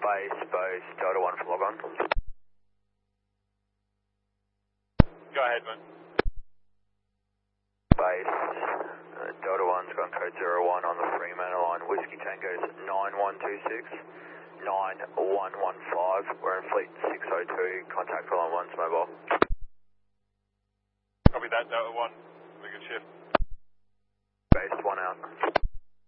Base, Delta 1 for log on. Go ahead, man. Base, Delta 1's got code 01 on the Fremantle line, Whiskey Tango's 9126, 9115, we're in fleet 602, contact line 1's mobile. Copy that, Delta 1, we can shift. Base 1 out.